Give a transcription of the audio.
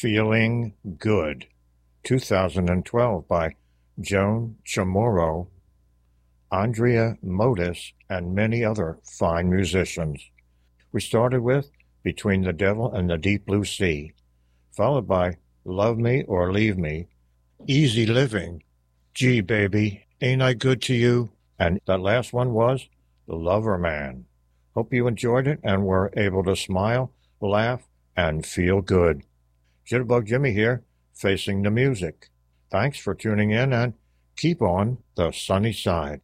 Feeling Good, 2012 by Joan Chamorro, Andrea Motis, and many other fine musicians. We started with Between the Devil and the Deep Blue Sea, followed by Love Me or Leave Me, Easy Living, Gee Baby, Ain't I Good to You, and that last one was The Lover Man. Hope you enjoyed it and were able to smile, laugh, and feel good. Jitterbug Jimmy here, facing the music. Thanks for tuning in and keep on the sunny side.